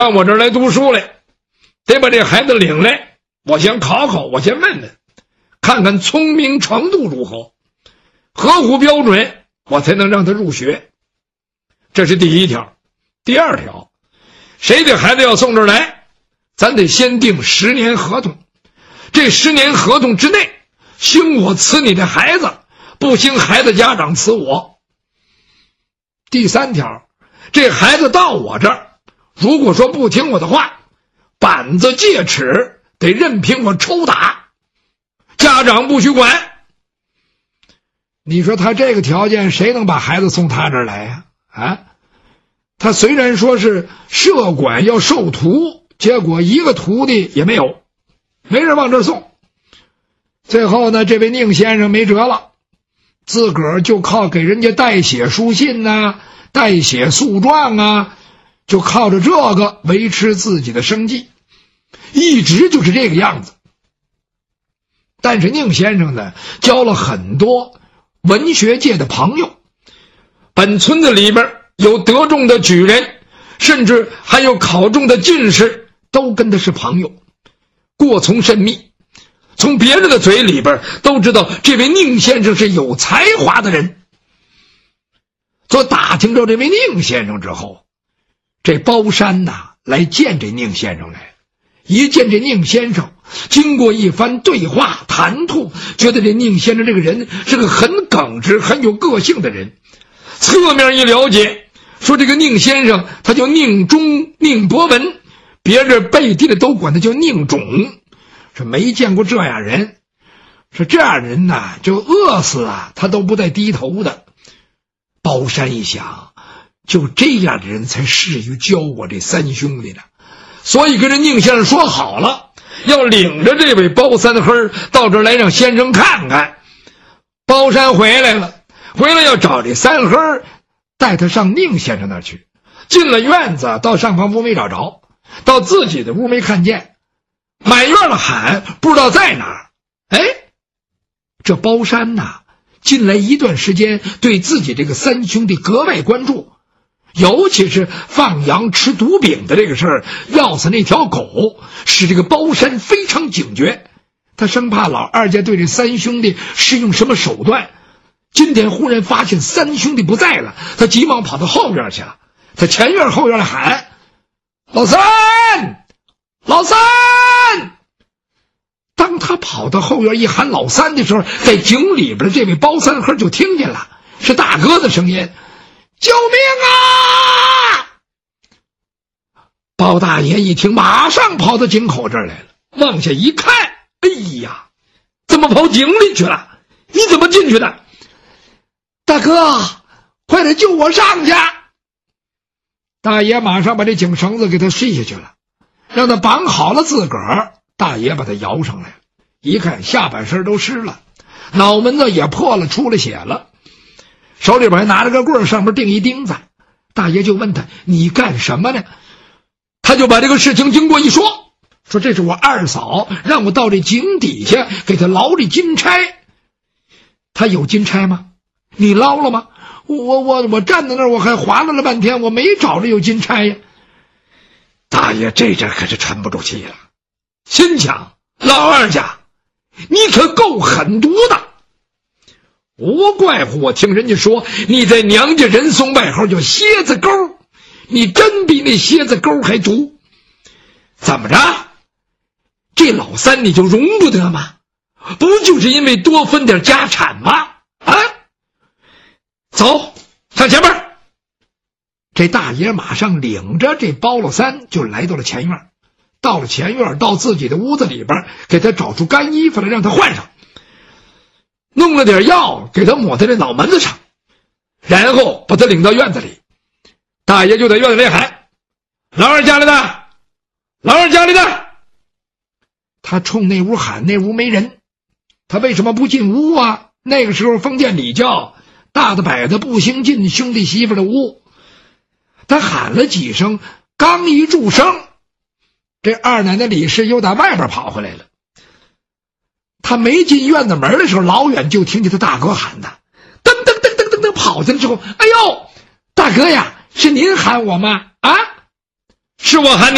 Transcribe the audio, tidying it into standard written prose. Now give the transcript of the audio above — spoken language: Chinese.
到我这儿来读书来，得把这孩子领来，我先考考，我先问问，看看聪明程度如何，合乎标准，我才能让他入学。这是第一条。第二条，谁的孩子要送这儿来，咱得先定10年合同，这10年合同之内，兴我辞你的孩子，不兴孩子家长辞我。第三条，这孩子到我这儿，如果说不听我的话，板子戒尺，得任凭我抽打，家长不许管。你说他这个条件，谁能把孩子送他这儿来呀？他虽然说是社管要授徒，结果一个徒弟也没有，没人往这儿送。最后呢，这位宁先生没辙了，自个儿就靠给人家代写书信啊，代写诉状啊，就靠着这个维持自己的生计，一直就是这个样子。但是宁先生呢，交了很多文学界的朋友，本村子里边有得中的举人，甚至还有考中的进士，都跟他是朋友，过从甚密。从别人的嘴里边都知道这位宁先生是有才华的人。做打听着这位宁先生之后，这包山来见这宁先生来。一见这宁先生，经过一番对话谈吐，觉得这宁先生这个人是个很耿直很有个性的人。侧面一了解，说这个宁先生他叫宁中宁伯文，别人背地里都管他叫宁种，说没见过这样人，说这样人就饿死他都不带低头的。包山一想，就这样的人才适于教我这三兄弟呢，所以跟这宁先生说好了，要领着这位包三黑到这儿来让先生看看。包山回来了，回来要找这三黑带他上宁先生那儿去。进了院子，到上房屋没找着，到自己的屋没看见，满院了喊，不知道在哪儿。这包山近来一段时间对自己这个三兄弟格外关注，尤其是放羊吃毒饼的这个事儿，要死那条狗，使这个包山非常警觉。他生怕老二家对这三兄弟是用什么手段。今天忽然发现三兄弟不在了，他急忙跑到后院去了。他前院后院来喊：老三，老三！当他跑到后院一喊老三的时候，在井里边这位包三黑就听见了，是大哥的声音：救命啊！包大爷一听，马上跑到井口这儿来了，往下一看，哎呀，怎么跑井里去了？你怎么进去的？大哥，快点救我上去！大爷马上把这井绳子给他系下去了，让他绑好了自个儿。大爷把他摇上来，一看下半身都湿了，脑门子也破了，出了血了，手里边还拿着个棍，上面钉一钉子。大爷就问他：你干什么呢？他就把这个事情经过一说，说这是我二嫂让我到这井底下给他捞这金钗。他有金钗吗？你捞了吗？我站在那儿，我还划拉了半天，我没找着有金钗呀。大爷这阵可是沉不住气了，心想：老二家，你可够狠毒的！无怪乎我听人家说你在娘家人送外号叫蝎子钩，你真比那蝎子钩还毒。怎么着？这老三你就容不得吗？不就是因为多分点家产吗？走，上前面。这大爷马上领着这包老三就来到了前院。到了前院，到自己的屋子里边，给他找出干衣服来让他换上，弄了点药给他抹在这脑门子上，然后把他领到院子里。大爷就在院子里喊：老二家里的，老二家里的。他冲那屋喊，那屋没人，他为什么不进屋啊？那个时候封建礼教，大的摆的不兴进兄弟媳妇的屋。他喊了几声，刚一住声，这二奶奶李氏又打外边跑回来了。他没进院子门的时候，老远就听见他大哥喊他，噔噔噔噔噔噔跑进来之后，哎呦，大哥呀，是您喊我吗？是我喊你。